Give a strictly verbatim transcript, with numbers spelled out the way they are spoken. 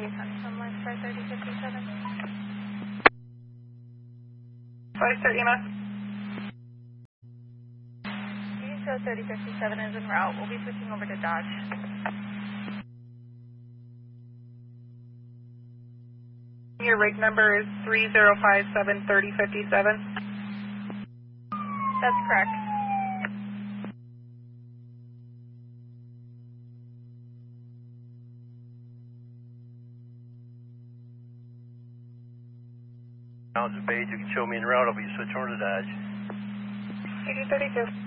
Huntington Line five thirty fifty-seven. five thirty, E M S. You can show thirty fifty-seven is en route. We'll be switching over to Dodge. Your rig number is three zero five seven thirty fifty-seven. That's correct. Sounds of page, you can show me en route, I'll be switching over to Dodge. eighty thirty-two.